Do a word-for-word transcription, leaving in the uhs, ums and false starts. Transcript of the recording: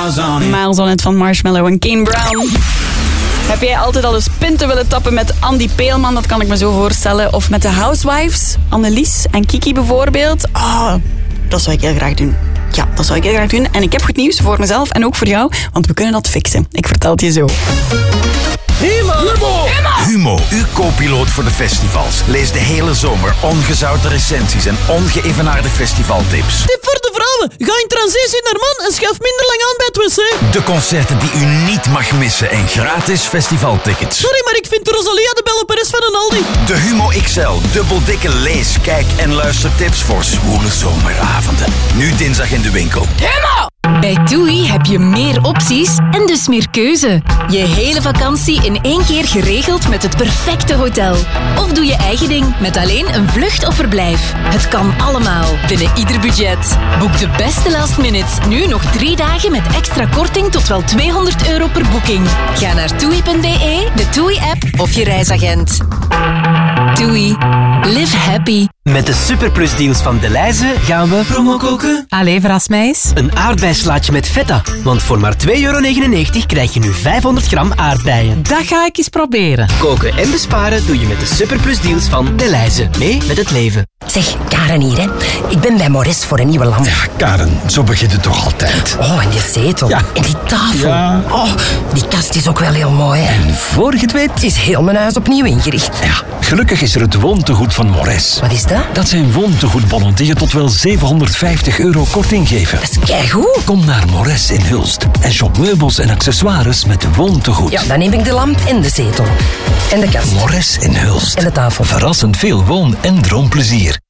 Miles on it. Miles on it van Marshmello en Kane Brown. Heb jij altijd al eens pinten willen tappen met Andy Peelman? Dat kan ik me zo voorstellen. Of met de Housewives, Annelies en Kiki bijvoorbeeld. Oh, dat zou ik heel graag doen. Ja, dat zou ik heel graag doen. En ik heb goed nieuws voor mezelf en ook voor jou, want we kunnen dat fixen. Ik vertel het je zo. Humo! Humo! Humo, uw co-piloot voor de festivals. Lees de hele zomer ongezouten recensies en ongeëvenaarde festivaltips. Tip voor de vrouwen. Ga in transitie naar man en schuif minder lang aan bij het wc. De concerten die u niet mag missen en gratis festivaltickets. Sorry, maar ik vind Rosalia de belle Perez van een Aldi. De Humo X L, dubbeldikke lees, kijk en luistertips voor zwoele zomeravonden. Nu dinsdag in de winkel. Humo! Bij TUI heb je meer opties en dus meer keuze. Je hele vakantie in één keer geregeld met het perfecte hotel. Of doe je eigen ding met alleen een vlucht of verblijf. Het kan allemaal, binnen ieder budget. Boek de beste last minutes nu nog drie dagen met extra korting tot wel tweehonderd euro per boeking. Ga naar toei punt be, de TUI-app of je reisagent. TUI. Live happy. Met de superplusdeals van Delhaize gaan we promo koken. Allee, verrasmeis. Een aardbeislaatje met feta. Want voor maar twee euro negenennegentig krijg je nu vijfhonderd gram aardbeien. Dat ga ik eens proberen. Koken en besparen doe je met de superplusdeals van Delhaize. Mee met het leven. Zeg, Karen hier, hè. Ik ben bij Maurice voor een nieuwe lamp. Ja, Karen, zo begint het toch altijd. Oh, en die zetel. Ja. En die tafel. Ja. Oh, die kast is ook wel heel mooi, hè. En voor je het weet... Het is heel mijn huis opnieuw ingericht. Ja, gelukkig is er het woontegoed van Maurice. Wat is dat? Dat zijn woontegoedbonnen die je tot wel zevenhonderdvijftig euro korting geven. Dat is keigoed. Kom naar Maurice in Hulst en shop meubels en accessoires met woontegoed. Ja, dan neem ik de lamp en de zetel. En de kast. Maurice in Hulst. En de tafel. Verrassend veel woon- en droomplezier.